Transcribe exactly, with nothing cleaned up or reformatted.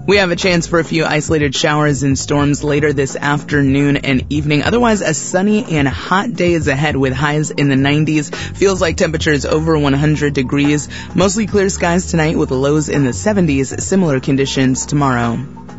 We have a chance for a few isolated showers and storms later this afternoon and evening. Otherwise, a sunny and hot day is ahead with highs in the nineties. Feels like temperatures over one hundred degrees. Mostly clear skies tonight with lows in the seventies. Similar conditions tomorrow.